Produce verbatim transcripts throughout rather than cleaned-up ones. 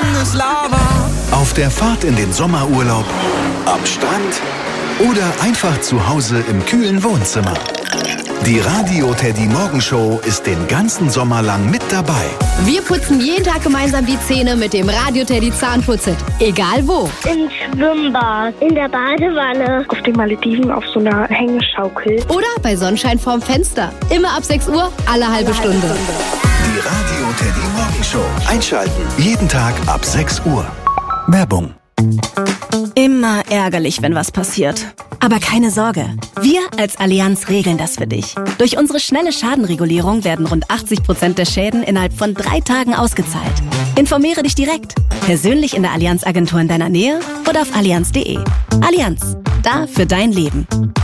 ist Lava. Auf der Fahrt in den Sommerurlaub, am Strand oder einfach zu Hause im kühlen Wohnzimmer. Die Radio Teddy Morgenshow ist den ganzen Sommer lang mit dabei. Wir putzen jeden Tag gemeinsam die Zähne mit dem Radio Teddy Zahnputz-Set. Egal wo. Im Schwimmbad, in der Badewanne, auf den Malediven auf so einer Hängeschaukel. Oder bei Sonnenschein vorm Fenster. Immer ab sechs Uhr, alle halbe Stunde. Die Radio Teddy Morgenshow. Einschalten. Jeden Tag ab sechs Uhr. Werbung. Immer ärgerlich, wenn was passiert. Aber keine Sorge, wir als Allianz regeln das für dich. Durch unsere schnelle Schadenregulierung werden rund achtzig Prozent der Schäden innerhalb von drei Tagen ausgezahlt. Informiere dich direkt, persönlich in der Allianz-Agentur in deiner Nähe oder auf allianz punkt de. Allianz, da für dein Leben.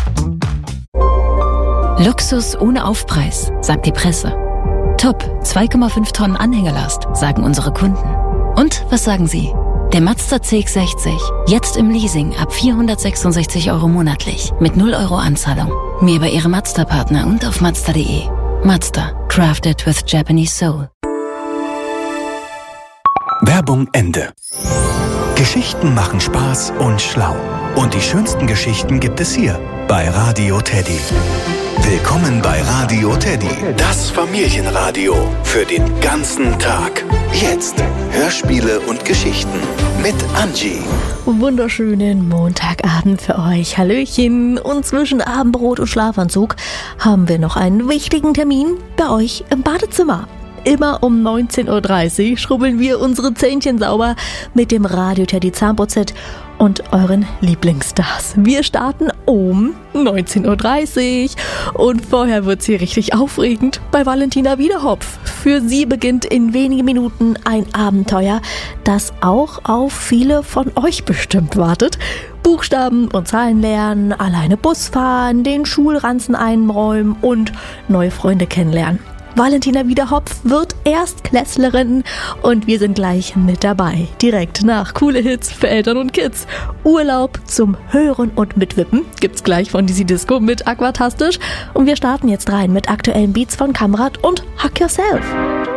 Luxus ohne Aufpreis, sagt die Presse. Top, zwei Komma fünf Tonnen Anhängerlast, sagen unsere Kunden. Und was sagen Sie? Der Mazda C X sechzig, jetzt im Leasing ab vierhundertsechsundsechzig Euro monatlich, mit null Euro Anzahlung. Mehr bei Ihrem Mazda-Partner und auf mazda punkt de. Mazda, crafted with Japanese soul. Werbung Ende. Geschichten machen Spaß und schlau. Und die schönsten Geschichten gibt es hier bei Radio Teddy. Willkommen bei Radio Teddy, das Familienradio für den ganzen Tag. Jetzt Hörspiele und Geschichten mit Angie. Wunderschönen Montagabend für euch. Hallöchen. Und zwischen Abendbrot und Schlafanzug haben wir noch einen wichtigen Termin bei euch im Badezimmer. Immer um neunzehn Uhr dreißig schrubbeln wir unsere Zähnchen sauber mit dem Radio Teddy Zahnputz-Set und euren Lieblingsstars. Wir starten um neunzehn Uhr dreißig und vorher wird's hier richtig aufregend bei Valentina Wiederhopf. Für sie beginnt in wenigen Minuten ein Abenteuer, das auch auf viele von euch bestimmt wartet. Buchstaben und Zahlen lernen, alleine Bus fahren, den Schulranzen einräumen und neue Freunde kennenlernen. Valentina Wiederhopf wird Erstklässlerin und wir sind gleich mit dabei. Direkt nach Coole Hits für Eltern und Kids. Urlaub zum Hören und Mitwippen gibt's gleich von Dizzy Disco mit Aquatastisch. Und wir starten jetzt rein mit aktuellen Beats von Kamrat und Hack Yourself.